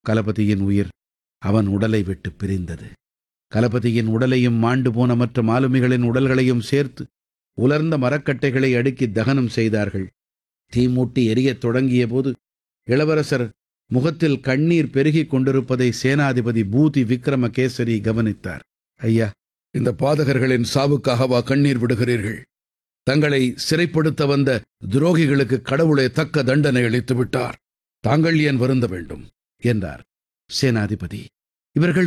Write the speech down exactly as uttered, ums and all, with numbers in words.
கலபதியின் உயிர் அவன் உடலை விட்டு பிரிந்தது. கலபதியின் உடலையும் மாண்டு போன மற்ற மாலுமிகளின் உடல்களையும் சேர்த்து உலர்ந்த மரக்கட்டைகளை அடுக்கி தகனம் செய்தார்கள். தீ மூட்டி எரியத் தொடங்கிய போது இளவரசர் முகத்தில் கண்ணீர் பெருகிக் கொண்டிருப்பதை சேனாதிபதி பூதி விக்ரமகேசரி கவனித்தார். ஐயா, இந்த பாதகர்களின் சாவுக்காகவா கண்ணீர் விடுகிறீர்கள்? தங்களை சிறைப்படுத்த வந்த துரோகிகளுக்கு கடவுளே தக்க தண்டனை அளித்து விட்டார். தாங்கள் ஏன் வருந்த வேண்டும் என்றார் சேனாதிபதி. இவர்கள்